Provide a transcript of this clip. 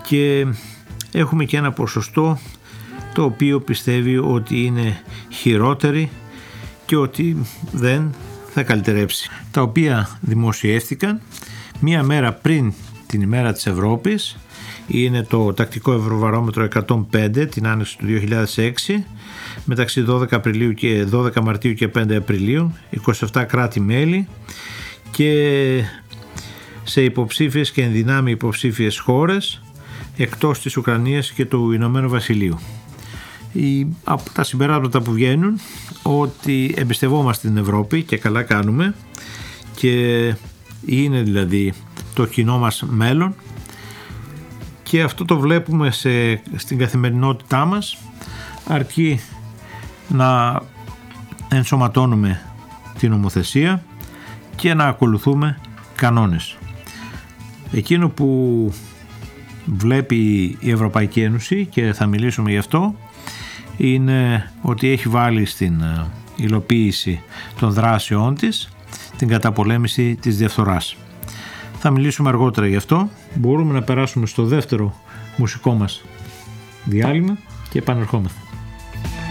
και έχουμε και ένα ποσοστό το οποίο πιστεύει ότι είναι χειρότερη και ότι δεν θα καλυτερέψει, τα οποία δημοσιεύτηκαν μία μέρα πριν την ημέρα της Ευρώπης. Είναι το τακτικό Ευρωβαρόμετρο 105 την άνοιξη του 2006, μεταξύ 12 Απριλίου και 12 Μαρτίου και 5 Απριλίου, 27 κράτη-μέλη και σε υποψήφιες και ενδυνάμει υποψήφιες χώρες εκτός της Ουκρανίας και του Ηνωμένου Βασιλείου. Από τα συμπεράσματα που βγαίνουν ότι εμπιστευόμαστε την Ευρώπη και καλά κάνουμε, και είναι δηλαδή το κοινό μας μέλλον, και αυτό το βλέπουμε στην καθημερινότητά μας, αρκεί να ενσωματώνουμε την νομοθεσία και να ακολουθούμε κανόνες. Εκείνο που βλέπει η Ευρωπαϊκή Ένωση, και θα μιλήσουμε γι' αυτό, είναι ότι έχει βάλει στην υλοποίηση των δράσεών της την καταπολέμηση της διαφθοράς. Θα μιλήσουμε αργότερα γι' αυτό. Μπορούμε να περάσουμε στο δεύτερο μουσικό μας διάλειμμα και επανερχόμεθα.